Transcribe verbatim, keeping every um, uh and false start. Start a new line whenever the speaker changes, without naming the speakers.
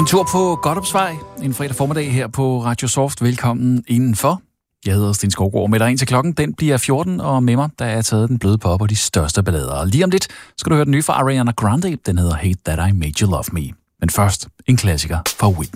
En tur på Godthåbsvej en fredag formiddag her på Radio Soft. Velkommen indenfor. Jeg hedder Sten Skovgaard. Med dig ind til klokken, den bliver fjorten, og med mig, der er taget den bløde pop og de største ballader. Og lige om lidt skal du høre den nye fra Ariana Grande. Den hedder Hate That I Made You Love Me. Men først en klassiker fra Whitney.